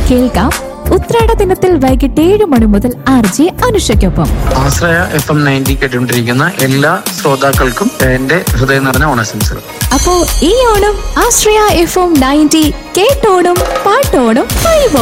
കേൾക്കാം ഉത്രാട ദിനത്തിൽ വൈകിട്ട് 7 മണി മുതൽ RJ അനുഷയ്ക്കൊപ്പം. ആശ്രയ FM 90 കേട്ടുകൊണ്ടിരിക്കുന്ന എല്ലാ ശ്രോതാക്കൾക്കും എന്റെ ഹൃദയം നിറഞ്ഞ ഓണാശംസകൾ. അപ്പോ ഈ ഓണം ആശ്രയ FM 90 കേട്ടോണം പാട്ടോണം വൈബ്